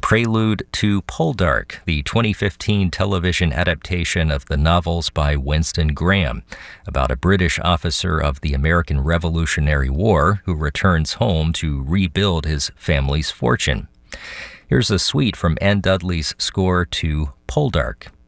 Prelude to Poldark, the 2015 television adaptation of the novels by Winston Graham, about a British officer of the American Revolutionary War who returns home to rebuild his family's fortune. Here's a suite from Anne Dudley's score to Poldark.